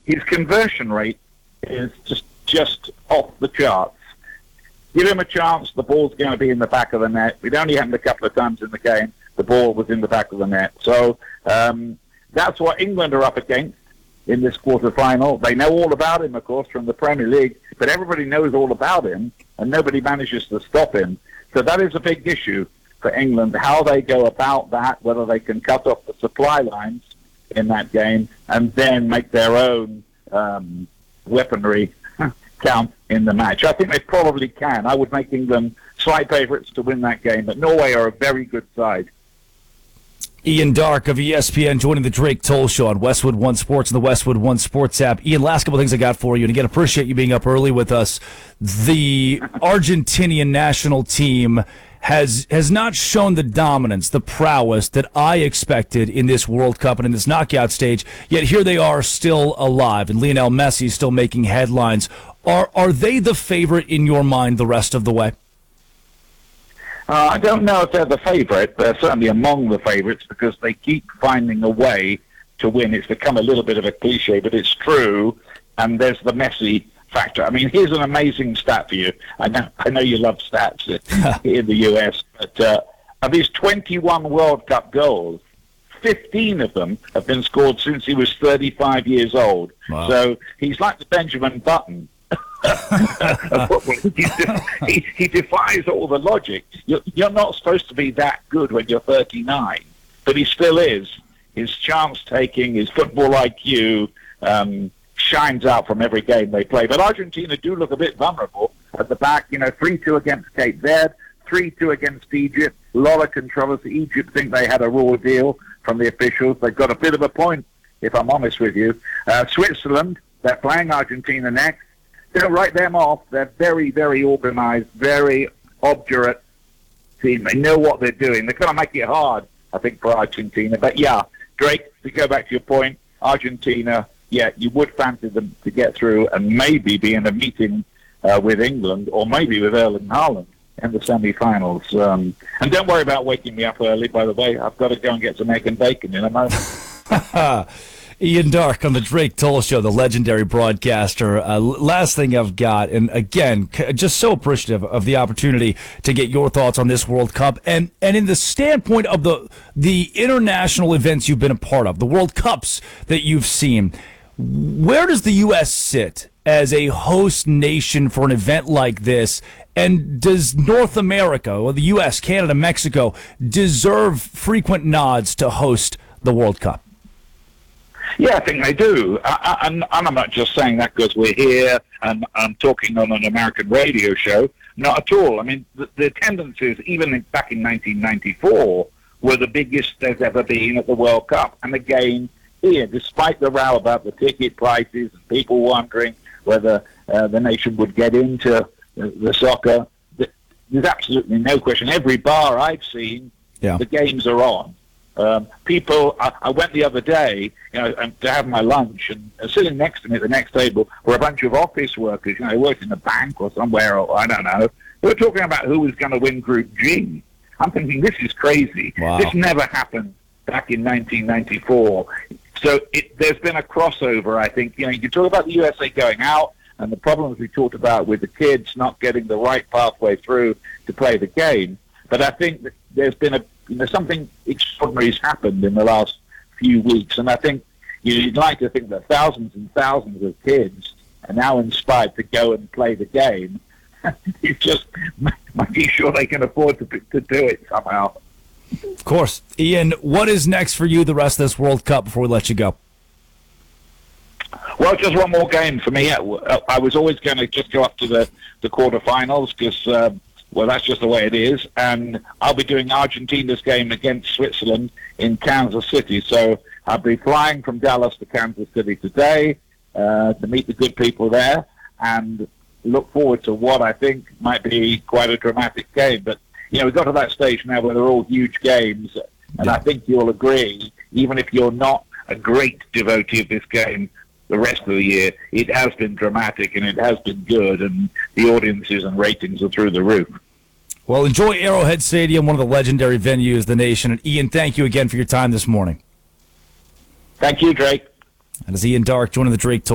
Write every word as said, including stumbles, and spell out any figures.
his conversion rate is just just off the charts. Give him a chance, the ball's going to be in the back of the net. It only happened a couple of times in the game. The ball was in the back of the net. So um, that's what England are up against in this quarterfinal. They know all about him, of course, from the Premier League, but everybody knows all about him, and nobody manages to stop him. So that is a big issue for England, how they go about that, whether they can cut off the supply lines in that game and then make their own um, weaponry count in the match. I think they probably can. I would make England slight favourites to win that game, but Norway are a very good side. Ian Darke of E S P N joining the Drake Toll Show on Westwood One Sports and the Westwood One Sports app. Ian, last couple of things I got for you, and again, appreciate you being up early with us. The Argentinian national team has has not shown the dominance, the prowess that I expected in this World Cup and in this knockout stage, yet here they are still alive, and Lionel Messi is still making headlines. Are are they the favorite in your mind the rest of the way? Uh, I don't know if they're the favourite. They're certainly among the favourites because they keep finding a way to win. It's become a little bit of a cliche, but it's true, and there's the Messi factor. I mean, here's an amazing stat for you. I know I know you love stats in the U S, but uh, of his twenty-one World Cup goals, fifteen of them have been scored since he was thirty-five years old. Wow. So he's like the Benjamin Button. he, he, he defies all the logic. You're, you're not supposed to be that good when you're thirty-nine, but he still is. His chance-taking, his football I Q um, shines out from every game they play. But Argentina do look a bit vulnerable at the back. You know, three two against Cape Verde, three two against Egypt. A lot of controversy. Egypt think they had a raw deal from the officials. They've got a bit of a point, if I'm honest with you. Uh, Switzerland, they're playing Argentina next. Don't write them off. They're very, very organised, very obdurate team. They know what they're doing. They're going to make it hard, I think, for Argentina. But, yeah, Drake, to go back to your point, Argentina, yeah, you would fancy them to get through and maybe be in a meeting uh, with England or maybe with Erling Haaland in the semi-finals. Um, and don't worry about waking me up early, by the way. I've got to go and get some egg and bacon in a moment. Ian Darke on the Drake Toll Show, the legendary broadcaster. Uh, last thing I've got, and again, c- just so appreciative of the opportunity to get your thoughts on this World Cup, and and in the standpoint of the the international events you've been a part of, the World Cups that you've seen. Where does the U S sit as a host nation for an event like this? And does North America, or the U S, Canada, Mexico, deserve frequent nods to host the World Cup? Yeah, I think they do. I, I, and, and I'm not just saying that because we're here and I'm talking on an American radio show. Not at all. I mean, the, the attendances, even in, back in nineteen ninety-four, were the biggest there's ever been at the World Cup. And again, here, despite the row about the ticket prices and people wondering whether uh, the nation would get into the, the soccer, there's absolutely no question. Every bar I've seen, yeah. the games are on. Um, people, I, I went the other day, you know, um, to have my lunch, and uh, sitting next to me at the next table were a bunch of office workers. You know, they worked in a bank or somewhere, or I don't know. They were talking about who was going to win Group G. I'm thinking, this is crazy. Wow. This never happened back in nineteen ninety-four. So it, there's been a crossover, I think. You know, you can talk about the U S A going out and the problems we talked about with the kids not getting the right pathway through to play the game. But I think that there's been a You know, something extraordinary has happened in the last few weeks, and I think you'd like to think that thousands and thousands of kids are now inspired to go and play the game. It's just making sure they can afford to to do it somehow. Of course. Ian, what is next for you the rest of this World Cup before we let you go? Well, just one more game for me. I was always going to just go up to the, the quarterfinals because, uh, well, that's just the way it is. And I'll be doing Argentina's game against Switzerland in Kansas City. So I'll be flying from Dallas to Kansas City today uh, to meet the good people there and look forward to what I think might be quite a dramatic game. But, you know, we've got to that stage now where they're all huge games. And I think you'll agree, even if you're not a great devotee of this game, the rest of the year, it has been dramatic and it has been good, and the audiences and ratings are through the roof. Well, enjoy Arrowhead Stadium, one of the legendary venues of the nation. And Ian, thank you again for your time this morning. Thank you, Drake. And as Ian Darke joining the Drake Toll